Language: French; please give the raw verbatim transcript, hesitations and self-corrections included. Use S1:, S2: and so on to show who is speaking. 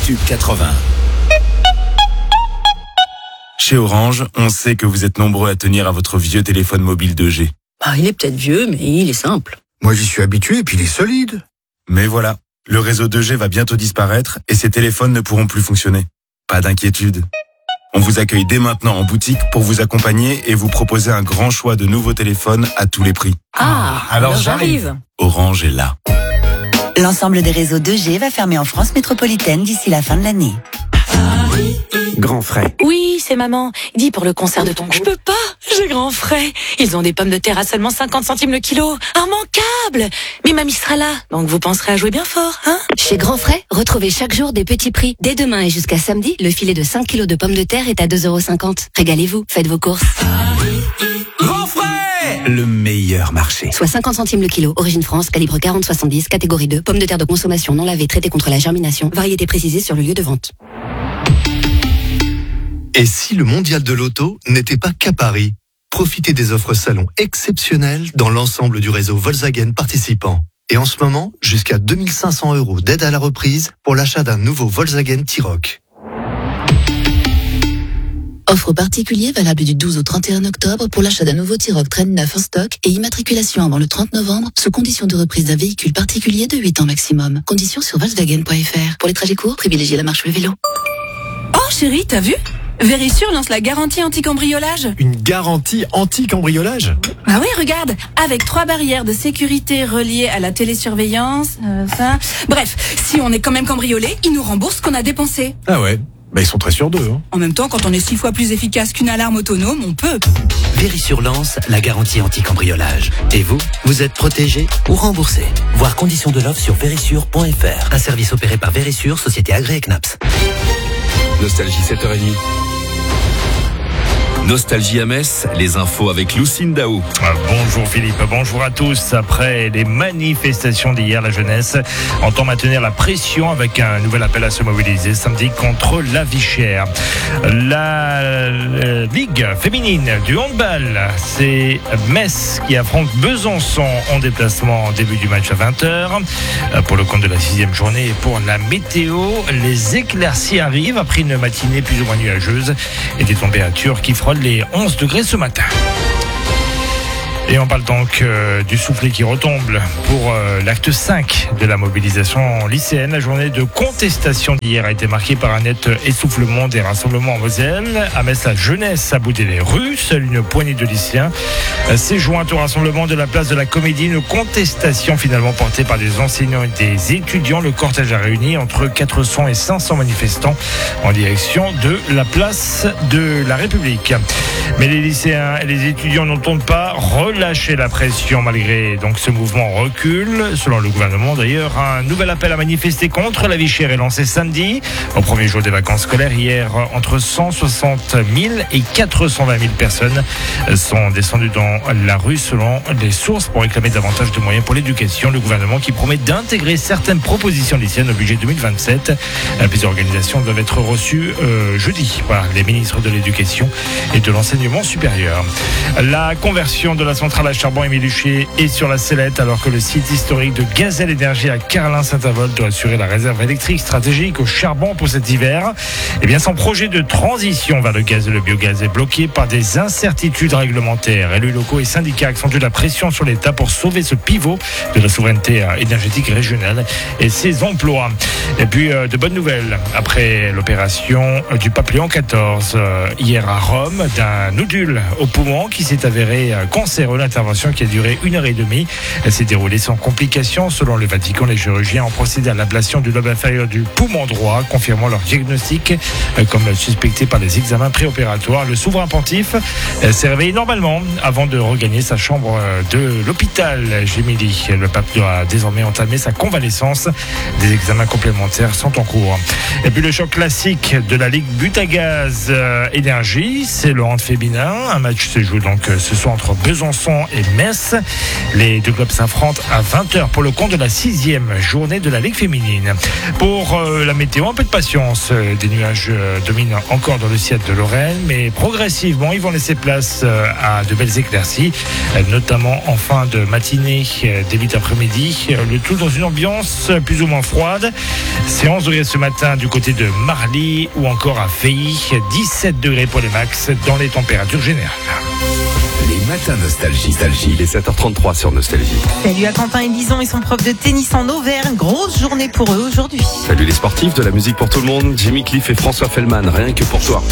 S1: Tube quatre-vingts. Chez Orange, on sait que vous êtes nombreux à tenir à votre vieux téléphone mobile deux G.
S2: Bah, il est peut-être vieux, mais il est simple.
S3: Moi, j'y suis habitué et puis il est solide.
S1: Mais voilà, le réseau deux G va bientôt disparaître et ces téléphones ne pourront plus fonctionner. Pas d'inquiétude. On vous accueille dès maintenant en boutique pour vous accompagner et vous proposer un grand choix de nouveaux téléphones à tous les prix.
S2: Ah, alors j'arrive.
S1: Orange est là.
S4: L'ensemble des réseaux deux G va fermer en France métropolitaine d'ici la fin de l'année.
S5: Grand frais.
S6: Oui, c'est maman. Dis pour le concert de ton groupe. Je peux pas, j'ai grand frais. Ils ont des pommes de terre à seulement cinquante centimes le kilo. Immanquable. Mais mamie sera là, donc vous penserez à jouer bien fort, hein?
S7: Chez Grand Frais, retrouvez chaque jour des petits prix. Dès demain et jusqu'à samedi, le filet de cinq kilos de pommes de terre est à deux euros cinquante. Régalez-vous, faites vos courses.
S5: Grand frais, le meilleur marché.
S7: Soit cinquante centimes le kilo. Origine France, calibre quarante soixante-dix, catégorie deux. Pommes de terre de consommation non lavées, traitées contre la germination. Variété précisée sur le lieu de vente.
S8: Et si le mondial de l'auto n'était pas qu'à Paris? Profitez des offres salon exceptionnelles dans l'ensemble du réseau Volkswagen participant. Et en ce moment, jusqu'à deux mille cinq cents euros d'aide à la reprise pour l'achat d'un nouveau Volkswagen T-Roc.
S9: Offre particulier valable du douze au trente et un octobre pour l'achat d'un nouveau T-Roc Train neuf en stock et immatriculation avant le trente novembre, sous condition de reprise d'un véhicule particulier de huit ans maximum. Conditions sur volkswagen point f r. Pour les trajets courts, privilégiez la marche ou le vélo.
S6: Oh chérie, t'as vu? Verisure lance la garantie anti-cambriolage.
S5: Une garantie anti-cambriolage?
S6: Ah oui, regarde, avec trois barrières de sécurité reliées à la télésurveillance, euh, ça... Bref, si on est quand même cambriolé, ils nous remboursent ce qu'on a dépensé.
S5: Ah ouais, bah ils sont très sûrs d'eux. Hein.
S6: En même temps, quand on est six fois plus efficace qu'une alarme autonome, on peut.
S10: Verisure lance la garantie anti-cambriolage. Et vous, vous êtes protégé ou remboursé. Voir conditions de l'offre sur verisure point f r. Un service opéré par Verisure, société agréée C N A P S.
S11: Nostalgie sept heures trente. Nostalgie à Metz, les infos avec Lucine Daou.
S12: Bonjour Philippe, bonjour à tous. Après les manifestations d'hier, la jeunesse entend maintenir la pression avec un nouvel appel à se mobiliser samedi contre la vie chère. La euh, Ligue féminine du handball, c'est Metz qui affronte Besançon en déplacement en début du match à vingt heures. Pour le compte de la sixième journée et pour la météo, les éclaircies arrivent après une matinée plus ou moins nuageuse et des températures qui frôlent les onze degrés ce matin. Et on parle donc euh, du soufflet qui retombe pour euh, l'acte cinq de la mobilisation lycéenne. La journée de contestation d'hier a été marquée par un net essoufflement des rassemblements en Moselle. À Metz, la jeunesse a boudé les rues. Seule une poignée de lycéens s'est jointe au rassemblement de la place de la Comédie. Une contestation finalement portée par des enseignants et des étudiants. Le cortège a réuni entre quatre cents et cinq cents manifestants en direction de la place de la République. Mais les lycéens et les étudiants n'entendent pas relâcher la pression malgré donc ce mouvement recul. Selon le gouvernement d'ailleurs, un nouvel appel à manifester contre la vie chère est lancé samedi. Au premier jour des vacances scolaires, hier, entre cent soixante mille et quatre cent vingt mille personnes sont descendues dans la rue selon les sources pour réclamer davantage de moyens pour l'éducation. Le gouvernement qui promet d'intégrer certaines propositions lycéennes au budget deux mille vingt-sept. Plusieurs organisations doivent être reçues euh, jeudi par les ministres de l'éducation et de l'enseignement supérieur. La conversion de la centrale à charbon Émile Huchet est sur la sellette alors que le site historique de Gazelle Énergie à Carlin-Saint-Avold doit assurer la réserve électrique stratégique au charbon pour cet hiver. Eh bien, son projet de transition vers le gaz et le biogaz est bloqué par des incertitudes réglementaires. Élus locaux et syndicats accentuent la pression sur l'État pour sauver ce pivot de la souveraineté énergétique régionale et ses emplois. Et puis, euh, de bonnes nouvelles après l'opération du pape Léon quatorze euh, hier à Rome d'un nodule au poumon qui s'est avéré euh, cancéreux. L'intervention qui a duré une heure et demie. Elle s'est déroulée sans complications. Selon le Vatican, les chirurgiens ont procédé à l'ablation du lobe inférieur du poumon droit, confirmant leur diagnostic euh, comme suspecté par les examens préopératoires. Le souverain pontife euh, s'est réveillé normalement avant de regagner sa chambre euh, de l'hôpital Gemelli. Le pape doit désormais entamer sa convalescence. Des examens complémentaires sont en cours. Et puis le choc classique de la Ligue Butagaz euh, Énergie, c'est le hand féminin. Un match se joue donc euh, ce soir entre Besançon Besançon et Metz. Les deux clubs s'affrontent à vingt heures pour le compte de la sixième journée de la Ligue féminine. Pour euh, la météo, un peu de patience. Des nuages euh, dominent encore dans le ciel de Lorraine, mais progressivement, ils vont laisser place euh, à de belles éclaircies, euh, notamment en fin de matinée, euh, début d'après-midi. Euh, le tout dans une ambiance plus ou moins froide. C'est onze degrés ce matin du côté de Marly ou encore à Feilly. dix-sept degrés pour les max dans les températures générales.
S11: Les matins nostalgie. nostalgie. Les sept heures trente-trois sur Nostalgie.
S13: Salut à Quentin et Lison, ils sont profs de tennis en Auvergne. Grosse journée pour eux aujourd'hui.
S11: Salut les sportifs, de la musique pour tout le monde. Jimmy Cliff et François Fellman, rien que pour toi.